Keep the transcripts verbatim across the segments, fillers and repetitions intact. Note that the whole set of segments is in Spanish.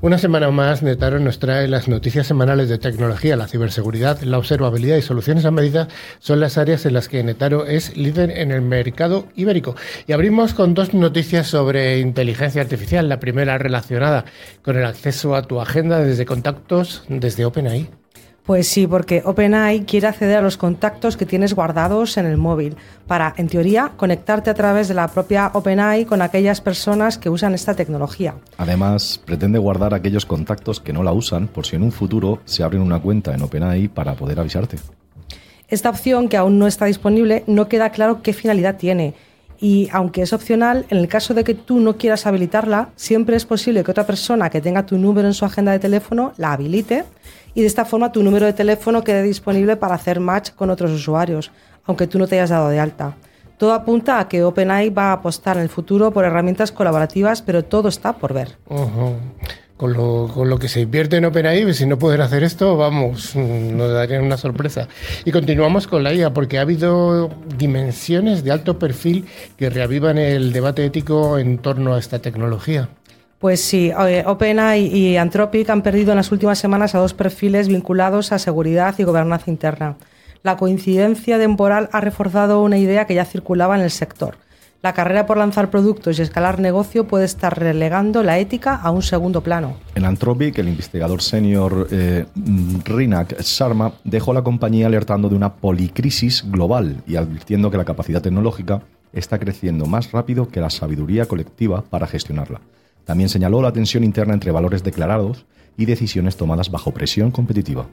Una semana más, Netaro nos trae las noticias semanales de tecnología. La ciberseguridad, la observabilidad y soluciones a medida son las áreas en las que Netaro es líder en el mercado ibérico. Y abrimos con dos noticias sobre inteligencia artificial. La primera relacionada con el acceso a tu agenda desde contactos desde OpenAI. Pues sí, porque OpenAI quiere acceder a los contactos que tienes guardados en el móvil para, en teoría, conectarte a través de la propia OpenAI con aquellas personas que usan esta tecnología. Además, pretende guardar aquellos contactos que no la usan por si en un futuro se abren una cuenta en OpenAI para poder avisarte. Esta opción, que aún no está disponible, no queda claro qué finalidad tiene. Y aunque es opcional, en el caso de que tú no quieras habilitarla, siempre es posible que otra persona que tenga tu número en su agenda de teléfono la habilite y de esta forma tu número de teléfono quede disponible para hacer match con otros usuarios, aunque tú no te hayas dado de alta. Todo apunta a que OpenAI va a apostar en el futuro por herramientas colaborativas, pero todo está por ver. Uh-huh. Con lo, con lo que se invierte en OpenAI, si no poder hacer esto, vamos, nos darían una sorpresa. Y continuamos con la I A, porque ha habido dimensiones de alto perfil que reavivan el debate ético en torno a esta tecnología. Pues sí, OpenAI y Anthropic han perdido en las últimas semanas a dos perfiles vinculados a seguridad y gobernanza interna. La coincidencia temporal ha reforzado una idea que ya circulaba en el sector. La carrera por lanzar productos y escalar negocio puede estar relegando la ética a un segundo plano. En Anthropic, el investigador senior eh, Rinak Sharma dejó la compañía alertando de una policrisis global y advirtiendo que la capacidad tecnológica está creciendo más rápido que la sabiduría colectiva para gestionarla. También señaló la tensión interna entre valores declarados y decisiones tomadas bajo presión competitiva.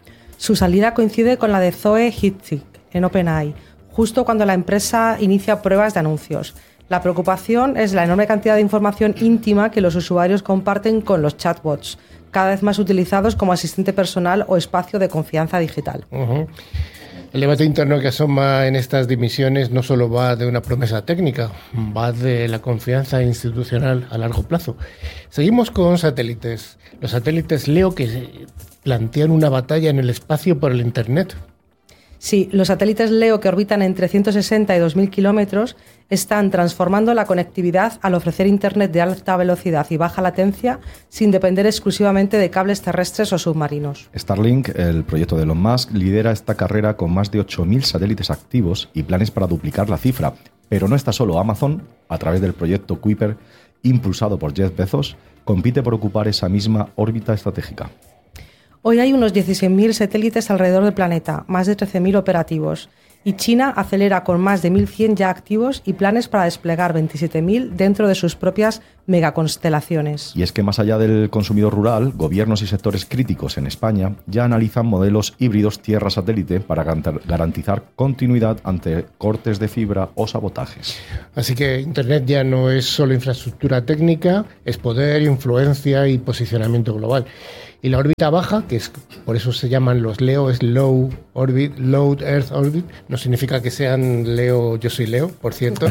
Su salida coincide con la de Zoe Hitzig en OpenAI, justo cuando la empresa inicia pruebas de anuncios. La preocupación es la enorme cantidad de información íntima que los usuarios comparten con los chatbots, cada vez más utilizados como asistente personal o espacio de confianza digital. Uh-huh. El debate interno que asoma en estas dimensiones no solo va de una promesa técnica, va de la confianza institucional a largo plazo. Seguimos con satélites. Los satélites Leo que plantean una batalla en el espacio por el Internet. Sí, los satélites Leo que orbitan entre ciento sesenta y dos mil kilómetros están transformando la conectividad al ofrecer Internet de alta velocidad y baja latencia sin depender exclusivamente de cables terrestres o submarinos. Starlink, el proyecto de Elon Musk, lidera esta carrera con más de ocho mil satélites activos y planes para duplicar la cifra. Pero no está solo. Amazon, a través del proyecto Kuiper, impulsado por Jeff Bezos, compite por ocupar esa misma órbita estratégica. Hoy hay unos dieciséis mil satélites alrededor del planeta, más de trece mil operativos, y China acelera con más de mil cien ya activos y planes para desplegar veintisiete mil dentro de sus propias megaconstelaciones. Y es que más allá del consumidor rural, gobiernos y sectores críticos en España ya analizan modelos híbridos tierra-satélite para garantizar continuidad ante cortes de fibra o sabotajes. Así que Internet ya no es solo infraestructura técnica, es poder, influencia y posicionamiento global. Y la órbita baja, que es por eso se llaman los Leo, es Low Orbit, Low Earth Orbit. No significa que sean Leo, yo soy Leo, por cierto.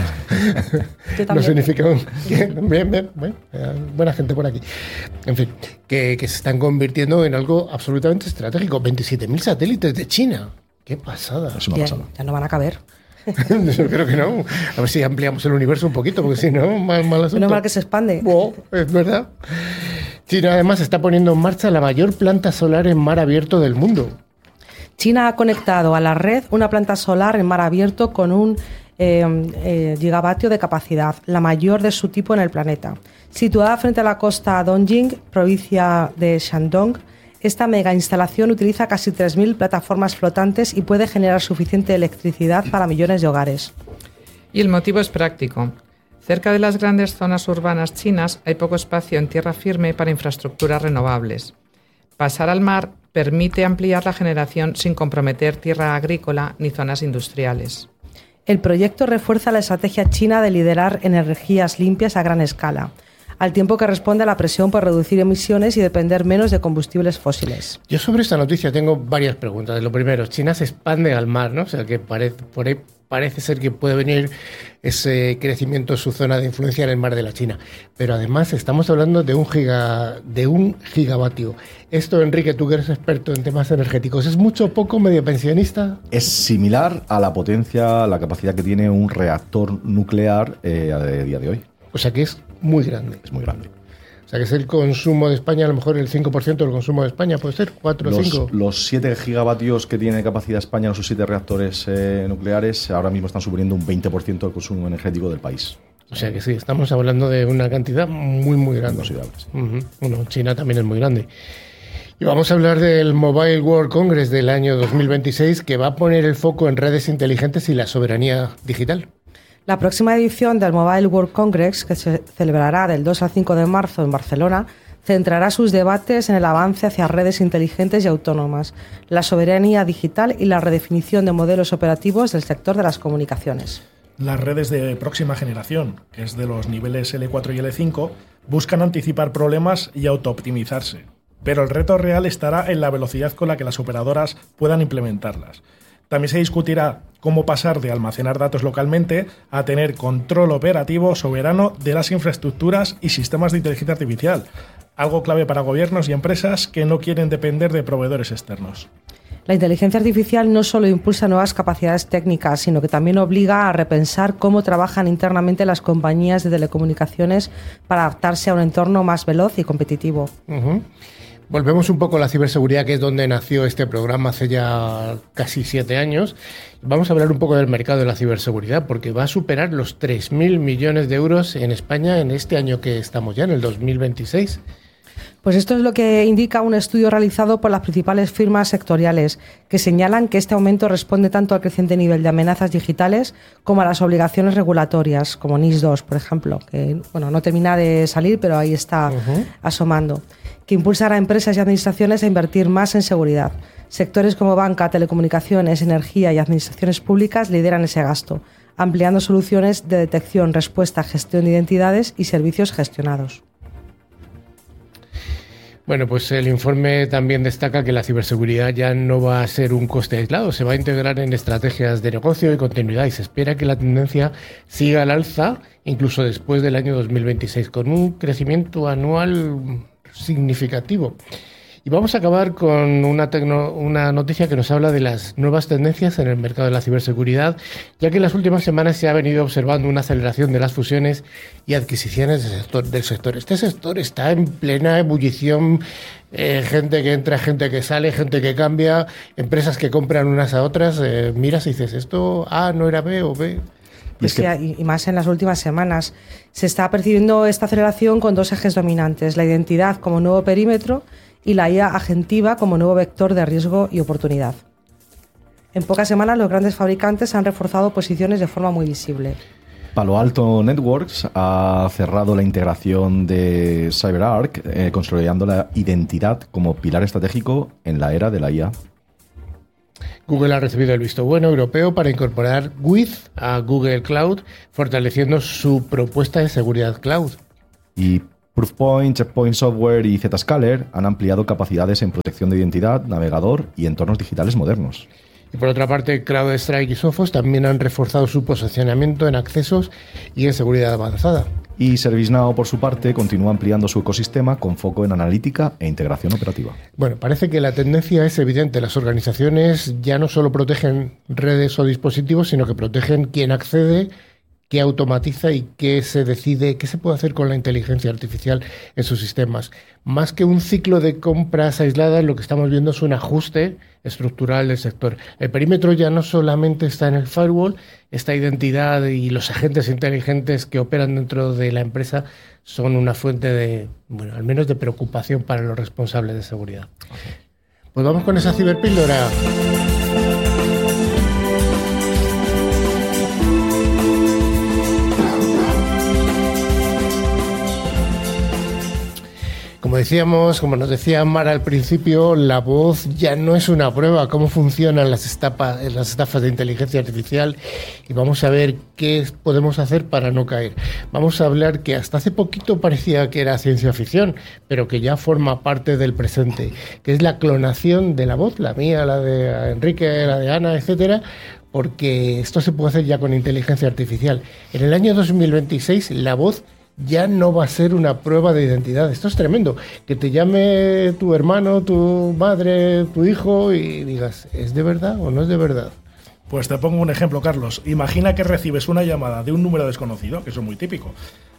No significa un, que, bien, bien, bien, buena gente por aquí. En fin, que, que se están convirtiendo en algo absolutamente estratégico. veintisiete mil satélites de China. ¡Qué pasada! Es una ya, pasada. Ya no van a caber. Yo creo que no. A ver si ampliamos el universo un poquito, porque si no, mal, mal asunto. Menos mal que se expande. Oh, es verdad. China además está poniendo en marcha la mayor planta solar en mar abierto del mundo. China ha conectado a la red una planta solar en mar abierto con un eh, eh, gigavatio de capacidad, la mayor de su tipo en el planeta. Situada frente a la costa Dongjing, provincia de Shandong, esta mega instalación utiliza casi tres mil plataformas flotantes y puede generar suficiente electricidad para millones de hogares. Y el motivo es práctico. Cerca de las grandes zonas urbanas chinas hay poco espacio en tierra firme para infraestructuras renovables. Pasar al mar permite ampliar la generación sin comprometer tierra agrícola ni zonas industriales. El proyecto refuerza la estrategia china de liderar energías limpias a gran escala, al tiempo que responde a la presión por reducir emisiones y depender menos de combustibles fósiles. Yo sobre esta noticia tengo varias preguntas. Lo primero, China se expande al mar, ¿no? O sea, que parece, por ahí parece ser que puede venir ese crecimiento en su zona de influencia en el mar de la China. Pero además estamos hablando de un, giga, de un gigavatio. Esto, Enrique, tú que eres experto en temas energéticos, ¿es mucho o poco, medio pensionista? Es similar a la potencia, la capacidad que tiene un reactor nuclear eh, a día de hoy. O sea que es muy grande. Es muy grande. O sea, que es el consumo de España, a lo mejor el cinco por ciento del consumo de España, ¿puede ser? ¿cuatro o cinco? Los siete gigavatios que tiene capacidad España en sus siete reactores eh, nucleares ahora mismo están suponiendo un veinte por ciento del consumo energético del país. O sea que sí, estamos hablando de una cantidad muy, muy grande. Considerable, sí. Uh-huh. Bueno, China también es muy grande. Y vamos a hablar del Mobile World Congress del año dos mil veintiséis, que va a poner el foco en redes inteligentes y la soberanía digital. La próxima edición del Mobile World Congress, que se celebrará del dos al cinco de marzo en Barcelona, centrará sus debates en el avance hacia redes inteligentes y autónomas, la soberanía digital y la redefinición de modelos operativos del sector de las comunicaciones. Las redes de próxima generación, que es de los niveles L cuatro y L cinco, buscan anticipar problemas y autooptimizarse. Pero el reto real estará en la velocidad con la que las operadoras puedan implementarlas. También se discutirá cómo pasar de almacenar datos localmente a tener control operativo soberano de las infraestructuras y sistemas de inteligencia artificial, algo clave para gobiernos y empresas que no quieren depender de proveedores externos. La inteligencia artificial no solo impulsa nuevas capacidades técnicas, sino que también obliga a repensar cómo trabajan internamente las compañías de telecomunicaciones para adaptarse a un entorno más veloz y competitivo. Uh-huh. Volvemos un poco a la ciberseguridad, que es donde nació este programa hace ya casi siete años. Vamos a hablar un poco del mercado de la ciberseguridad, porque va a superar los tres mil millones de euros en España en este año que estamos ya, en el dos mil veintiséis. Pues esto es lo que indica un estudio realizado por las principales firmas sectoriales, que señalan que este aumento responde tanto al creciente nivel de amenazas digitales como a las obligaciones regulatorias, como N I S dos, por ejemplo, que bueno, no termina de salir, pero ahí está uh-huh. asomando, que impulsará a empresas y administraciones a invertir más en seguridad. Sectores como banca, telecomunicaciones, energía y administraciones públicas lideran ese gasto, ampliando soluciones de detección, respuesta, gestión de identidades y servicios gestionados. Bueno, pues el informe también destaca que la ciberseguridad ya no va a ser un coste aislado, se va a integrar en estrategias de negocio y continuidad, y se espera que la tendencia siga al alza incluso después del año dos mil veintiséis, con un crecimiento anual significativo. Y vamos a acabar con una, tecno, una noticia que nos habla de las nuevas tendencias en el mercado de la ciberseguridad, ya que en las últimas semanas se ha venido observando una aceleración de las fusiones y adquisiciones del sector. Del sector. Este sector está en plena ebullición, eh, gente que entra, gente que sale, gente que cambia, empresas que compran unas a otras. Eh, miras y dices, esto A no era B o B. Pues sí, y más en las últimas semanas. Se está percibiendo esta aceleración con dos ejes dominantes, la identidad como nuevo perímetro y la I A agentiva como nuevo vector de riesgo y oportunidad. En pocas semanas los grandes fabricantes han reforzado posiciones de forma muy visible. Palo Alto Networks ha cerrado la integración de CyberArk, eh, consolidando la identidad como pilar estratégico en la era de la I A. Google ha recibido el visto bueno europeo para incorporar With a Google Cloud, fortaleciendo su propuesta de seguridad cloud. Y Proofpoint, Checkpoint Software y Zscaler han ampliado capacidades en protección de identidad, navegador y entornos digitales modernos. Y por otra parte, CrowdStrike y Sophos también han reforzado su posicionamiento en accesos y en seguridad avanzada. Y ServiceNow, por su parte, continúa ampliando su ecosistema con foco en analítica e integración operativa. Bueno, parece que la tendencia es evidente. Las organizaciones ya no solo protegen redes o dispositivos, sino que protegen quien accede, qué automatiza y qué se decide, qué se puede hacer con la inteligencia artificial en sus sistemas. Más que un ciclo de compras aisladas, lo que estamos viendo es un ajuste estructural del sector. El perímetro ya no solamente está en el firewall, esta identidad y los agentes inteligentes que operan dentro de la empresa son una fuente de, bueno, al menos de preocupación para los responsables de seguridad. Pues vamos con esa ciberpíldora. Como decíamos, como nos decía Mara al principio, la voz ya no es una prueba, cómo funcionan las estafas, las estafas de inteligencia artificial, y vamos a ver qué podemos hacer para no caer. Vamos a hablar que hasta hace poquito parecía que era ciencia ficción, pero que ya forma parte del presente, que es la clonación de la voz, la mía, la de Enrique, la de Ana, etcétera, porque esto se puede hacer ya con inteligencia artificial. En el año dos mil veintiséis, la voz ya no va a ser una prueba de identidad. Esto es tremendo. Que te llame tu hermano, tu madre, tu hijo y digas, ¿es de verdad o no es de verdad? Pues te pongo un ejemplo, Carlos. Imagina que recibes una llamada de un número desconocido, que eso es muy típico.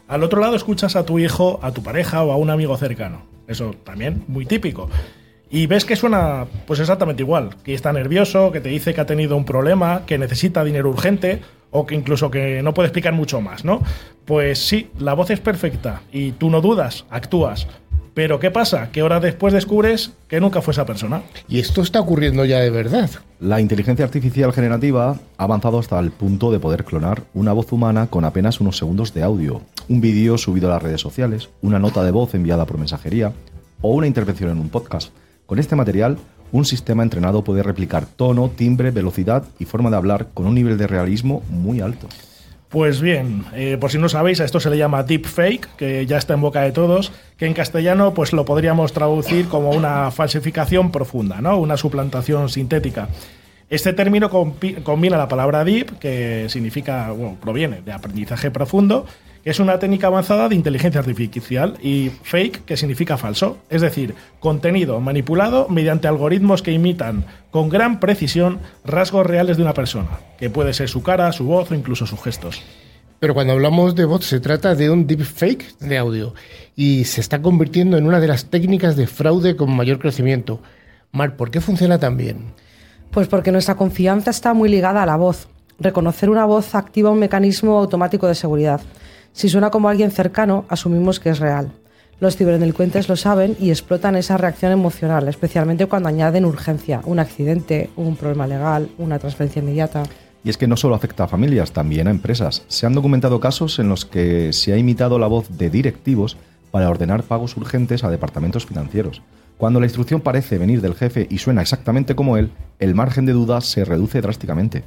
Al otro lado escuchas a tu hijo, a tu pareja o a un amigo cercano. Eso también, muy típico. Y ves que suena pues exactamente igual, que está nervioso, que te dice que ha tenido un problema, que necesita dinero urgente o que incluso que no puede explicar mucho más, ¿no? Pues sí, la voz es perfecta y tú no dudas, actúas. Pero ¿qué pasa? Que horas después descubres que nunca fue esa persona. Y esto está ocurriendo ya de verdad. La inteligencia artificial generativa ha avanzado hasta el punto de poder clonar una voz humana con apenas unos segundos de audio, un vídeo subido a las redes sociales, una nota de voz enviada por mensajería o una intervención en un podcast. Con este material, un sistema entrenado puede replicar tono, timbre, velocidad y forma de hablar con un nivel de realismo muy alto. Pues bien, eh, por si no sabéis, a esto se le llama deepfake, que ya está en boca de todos, que en castellano pues lo podríamos traducir como una falsificación profunda, ¿no? Una suplantación sintética. Este término compi- combina la palabra deep, que significa, bueno, proviene de aprendizaje profundo, que es una técnica avanzada de inteligencia artificial, y fake, que significa falso, es decir, contenido manipulado mediante algoritmos que imitan con gran precisión rasgos reales de una persona, que puede ser su cara, su voz o incluso sus gestos. Pero cuando hablamos de voz se trata de un deepfake de audio y se está convirtiendo en una de las técnicas de fraude con mayor crecimiento. Mar, ¿por qué funciona tan bien? Pues porque nuestra confianza está muy ligada a la voz. Reconocer una voz activa un mecanismo automático de seguridad. Si suena como alguien cercano, asumimos que es real. Los ciberdelincuentes lo saben y explotan esa reacción emocional, especialmente cuando añaden urgencia, un accidente, un problema legal, una transferencia inmediata. Y es que no solo afecta a familias, también a empresas. Se han documentado casos en los que se ha imitado la voz de directivos para ordenar pagos urgentes a departamentos financieros. Cuando la instrucción parece venir del jefe y suena exactamente como él, el margen de duda se reduce drásticamente.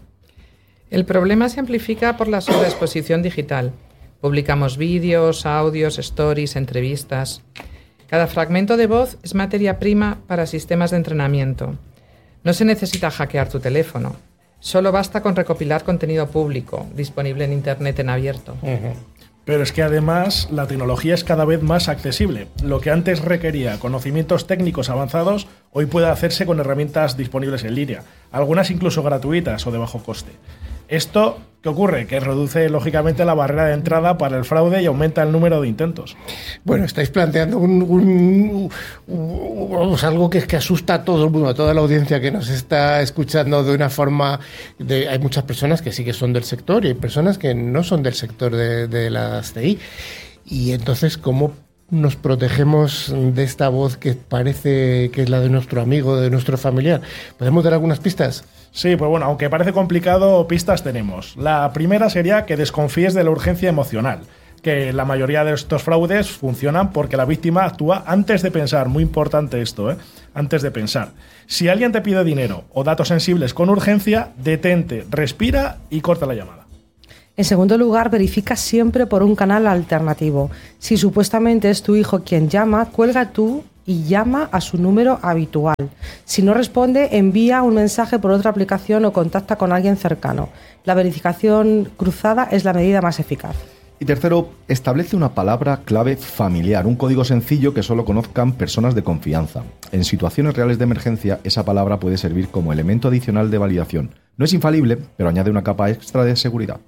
El problema se amplifica por la sobreexposición digital. Publicamos vídeos, audios, stories, entrevistas. Cada fragmento de voz es materia prima para sistemas de entrenamiento. No se necesita hackear tu teléfono. Solo basta con recopilar contenido público, disponible en Internet en abierto. Uh-huh. Pero es que además la tecnología es cada vez más accesible. Lo que antes requería conocimientos técnicos avanzados, hoy puede hacerse con herramientas disponibles en línea, algunas incluso gratuitas o de bajo coste. Esto, ¿qué ocurre? Que reduce lógicamente la barrera de entrada para el fraude y aumenta el número de intentos. Bueno, estáis planteando un, un, un, vamos, algo que, que asusta a todo el mundo, a toda la audiencia que nos está escuchando de una forma... De, hay muchas personas que sí que son del sector y hay personas que no son del sector de, de las T I. Y entonces, ¿cómo nos protegemos de esta voz que parece que es la de nuestro amigo, de nuestro familiar? ¿Podemos dar algunas pistas? Sí, pues bueno, aunque parece complicado, pistas tenemos. La primera sería que desconfíes de la urgencia emocional, que la mayoría de estos fraudes funcionan porque la víctima actúa antes de pensar. Muy importante esto, ¿eh? Antes de pensar. Si alguien te pide dinero o datos sensibles con urgencia, detente, respira y corta la llamada. En segundo lugar, verifica siempre por un canal alternativo. Si supuestamente es tu hijo quien llama, cuelga tú y llama a su número habitual. Si no responde, envía un mensaje por otra aplicación o contacta con alguien cercano. La verificación cruzada es la medida más eficaz. Y tercero, establece una palabra clave familiar, un código sencillo que solo conozcan personas de confianza. En situaciones reales de emergencia, esa palabra puede servir como elemento adicional de validación. No es infalible, pero añade una capa extra de seguridad.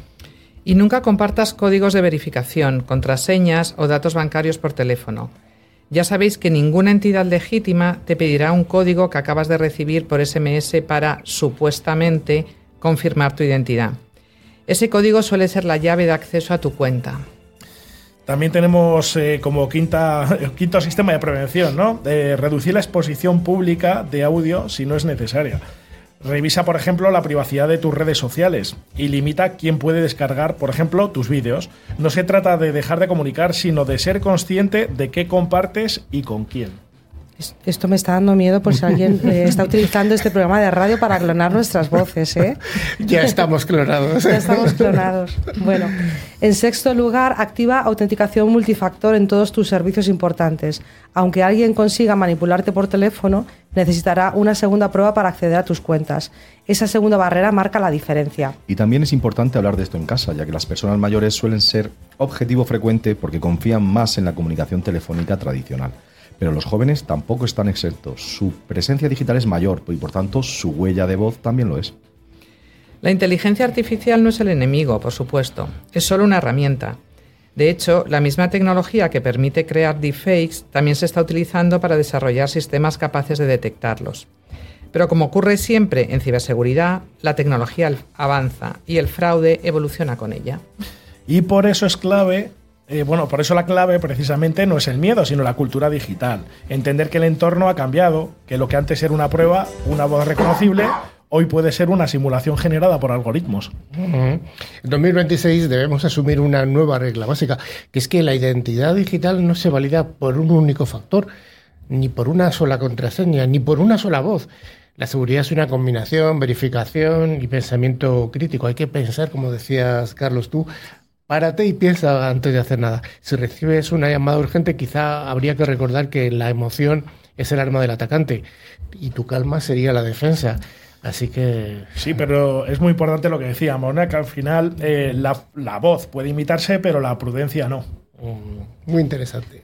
Y nunca compartas códigos de verificación, contraseñas o datos bancarios por teléfono. Ya sabéis que ninguna entidad legítima te pedirá un código que acabas de recibir por ese eme ese para, supuestamente, confirmar tu identidad. Ese código suele ser la llave de acceso a tu cuenta. También tenemos eh, como quinta, quinto sistema de prevención, ¿no? De reducir la exposición pública de audio si no es necesaria. Revisa, por ejemplo, la privacidad de tus redes sociales y limita quién puede descargar, por ejemplo, tus vídeos. No se trata de dejar de comunicar, sino de ser consciente de qué compartes y con quién. Esto me está dando miedo por si alguien eh, está utilizando este programa de radio para clonar nuestras voces, ¿eh? Ya estamos clonados. Ya estamos clonados. Bueno, en sexto lugar, activa autenticación multifactor en todos tus servicios importantes. Aunque alguien consiga manipularte por teléfono, necesitará una segunda prueba para acceder a tus cuentas. Esa segunda barrera marca la diferencia. Y también es importante hablar de esto en casa, ya que las personas mayores suelen ser objetivo frecuente porque confían más en la comunicación telefónica tradicional. Pero los jóvenes tampoco están exentos. Su presencia digital es mayor y por tanto su huella de voz también lo es. La inteligencia artificial no es el enemigo, por supuesto. Es solo una herramienta. De hecho, la misma tecnología que permite crear deepfakes también se está utilizando para desarrollar sistemas capaces de detectarlos. Pero como ocurre siempre en ciberseguridad, la tecnología avanza y el fraude evoluciona con ella. Y por eso es clave, eh, bueno, por eso la clave precisamente no es el miedo, sino la cultura digital. Entender que el entorno ha cambiado, que lo que antes era una prueba, una voz reconocible, hoy puede ser una simulación generada por algoritmos. Uh-huh. En dos mil veintiséis debemos asumir una nueva regla básica, que es que la identidad digital no se valida por un único factor, ni por una sola contraseña, ni por una sola voz. La seguridad es una combinación, verificación y pensamiento crítico. Hay que pensar, como decías, Carlos, tú, párate y piensa antes de hacer nada. Si recibes una llamada urgente, quizá habría que recordar que la emoción es el arma del atacante y tu calma sería la defensa. Así que... Sí, pero es muy importante lo que decíamos, ¿no? Que al final eh, la, la voz puede imitarse, pero la prudencia no. Muy interesante.